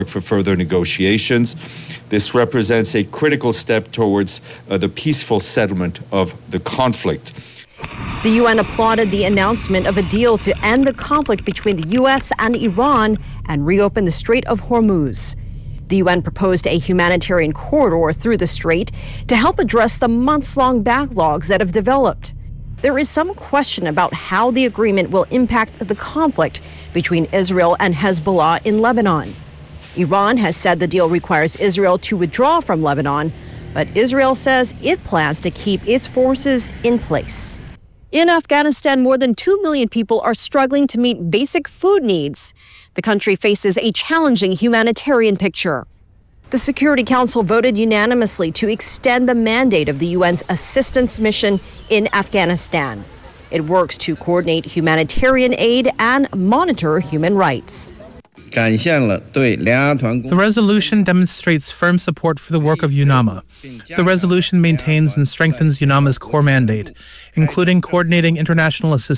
for further negotiations. This represents a critical step towards the peaceful settlement of the conflict. The UN applauded the announcement of a deal to end the conflict between the U.S. and Iran and reopen the Strait of Hormuz. The UN proposed a humanitarian corridor through the strait to help address the months-long backlogs that have developed. There is some question about how the agreement will impact the conflict between Israel and Hezbollah in Lebanon. Iran has said the deal requires Israel to withdraw from Lebanon, but Israel says it plans to keep its forces in place. In Afghanistan, more than 2 million people are struggling to meet basic food needs. The country faces a challenging humanitarian picture. The Security Council voted unanimously to extend the mandate of the UN's assistance mission in Afghanistan. It works to coordinate humanitarian aid and monitor human rights. The resolution demonstrates firm support for the work of UNAMA. The resolution maintains and strengthens UNAMA's core mandate, including coordinating international assistance